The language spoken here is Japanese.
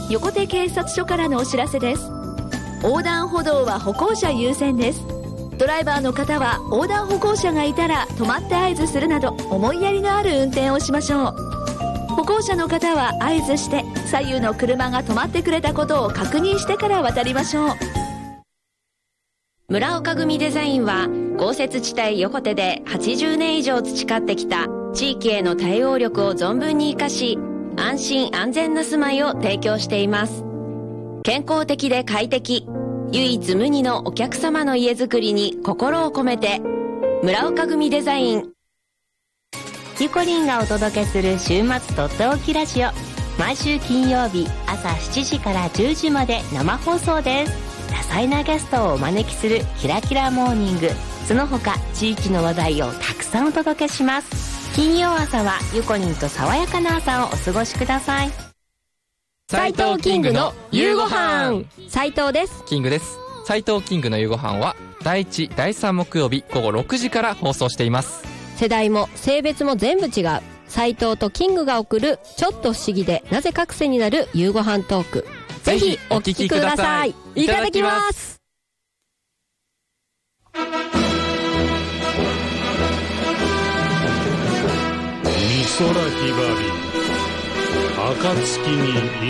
横手警察署からのお知らせです。横断歩道は歩行者優先です。ドライバーの方は横断歩行者がいたら止まって合図するなど思いやりのある運転をしましょう。歩行者の方は合図して左右の車が止まってくれたことを確認してから渡りましょう。 村岡組デザインは豪雪地帯横手で80年以上培ってきた地域への対応力を存分に生かし、安心安全な住まいを提供しています。健康的で快適、唯一無二のお客様の家づくりに心を込めて、村岡組デザイン。ゆこりんがお届けする週末とっておきラジオ、毎週金曜日朝7時から10時まで生放送です。多彩なゲストをお招きするキラキラモーニング、その他地域の話題をたくさんお届けします。金曜朝はゆこりんと爽やかな朝をお過ごしください。 斉藤キングの夕ごはん。 斉藤です。 キングです。斉藤キングの夕ごはんは第1、第3木曜日午後6時から放送しています。 世代も性別も全部違う斉藤とキングが送るちょっと不思議でなぜか癖になる夕ごはんトーク、ぜひお聞きください。いただきます。 美空ひばり暁に